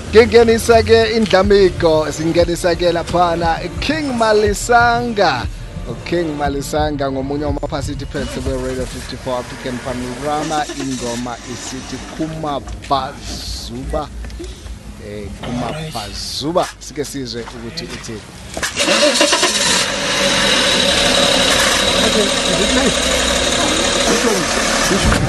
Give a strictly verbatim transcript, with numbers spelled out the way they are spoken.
Ngingenisa ke indlamiko singenisa ke laphana King Malisanga. King Malisanga ngomunye wama-participants we-Radio fifty-four African Panorama. Ingoma isithi Kumabhazuba. Eh Kumabhazuba sike sizwe ukuthi uthini. Okay, is it nice?